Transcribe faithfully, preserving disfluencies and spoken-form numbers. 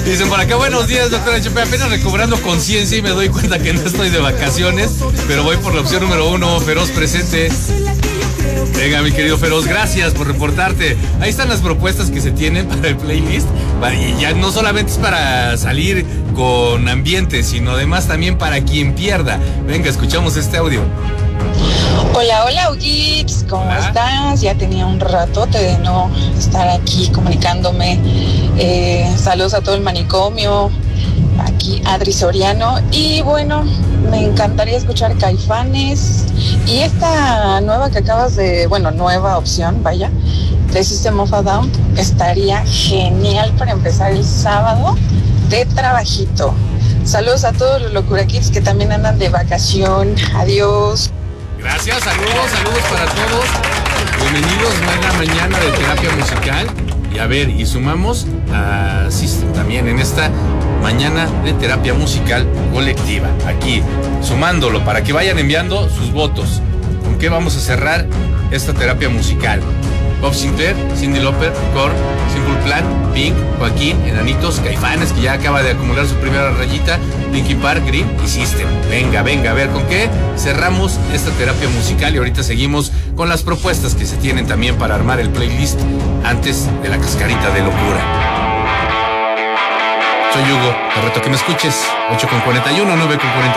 Dicen por acá, buenos días, doctora H P. Apenas recobrando conciencia y me doy cuenta que no estoy de vacaciones, pero voy por la opción número uno, Feroz presente. Venga, mi querido Feroz, gracias por reportarte. Ahí están las propuestas que se tienen para el playlist. Y ya no solamente es para salir con ambiente, sino además también para quien pierda. Venga, escuchamos este audio. Hola, hola, Huguits, ¿cómo Hola. estás? Ya tenía un ratote de no estar aquí comunicándome. Eh, saludos a todo el manicomio. Aquí Adri Soriano. Y bueno, me encantaría escuchar Caifanes. Y esta nueva que acabas de, bueno, nueva opción, vaya, de System of a Down, estaría genial para empezar el sábado de trabajito. Saludos a todos los Locura Kids que también andan de vacación. Adiós. Gracias, saludos, saludos para todos. Bienvenidos a una mañana de terapia musical. Y a ver, y sumamos a System también en esta mañana de terapia musical colectiva. Aquí, sumándolo para que vayan enviando sus votos. ¿Con qué vamos a cerrar esta terapia musical? Bob Sinclair, Cyndi Lauper, Korn, Simple Plan, Pink, Joaquín, Enanitos, Caifanes, que ya acaba de acumular su primera rayita, Linkin Park, Green y System. Venga, venga, a ver, ¿con qué cerramos esta terapia musical? Y ahorita seguimos con las propuestas que se tienen también para armar el playlist antes de la cascarita de locura. Soy Hugo, te reto que me escuches. ocho con cuarenta y uno, nueve con cuarenta y uno.